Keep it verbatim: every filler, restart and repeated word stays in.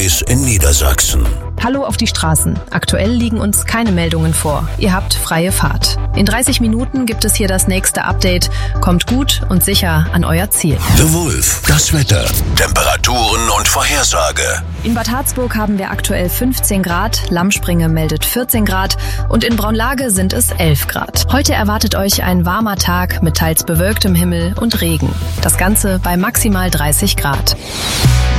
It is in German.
Highways in Niedersachsen. Hallo auf die Straßen. Aktuell liegen uns keine Meldungen vor. Ihr habt freie Fahrt. In dreißig Minuten gibt es hier das nächste Update. Kommt gut und sicher an euer Ziel. The Wolf, das Wetter, Temperaturen und Vorhersage. In Bad Harzburg haben wir aktuell fünfzehn Grad, Lammspringe meldet vierzehn Grad und in Braunlage sind es elf Grad. Heute erwartet euch ein warmer Tag mit teils bewölktem Himmel und Regen. Das Ganze bei maximal dreißig Grad.